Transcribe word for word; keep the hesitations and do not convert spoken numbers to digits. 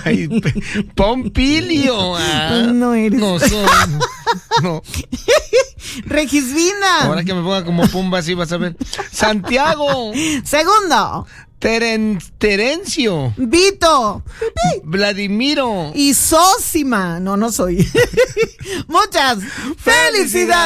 Ay, Pompilio. Ah, no eres. No soy. No. Regisvina. Ahora que me ponga como Pumba, así vas a ver. Santiago. Segundo. Teren, Terencio. Vito. Vladimiro. Y Sósima. No, no soy. Muchas felicidades.